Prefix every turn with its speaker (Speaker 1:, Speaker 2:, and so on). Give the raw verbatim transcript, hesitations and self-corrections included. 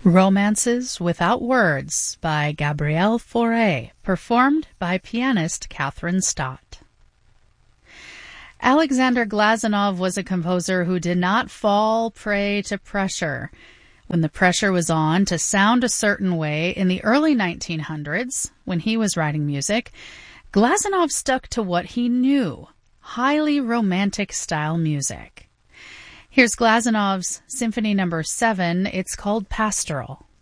Speaker 1: Romances Without Words by Gabrielle Fauré, performed by pianist Catherine Stott. Alexander Glazunov was a composer who did not fall prey to pressure. When the pressure was on to sound a certain way in the early nineteen hundreds, when he was writing music, Glazunov stuck to what he knew, highly romantic style music. Here's Glazunov's Symphony Number seven. It's called Pastoral.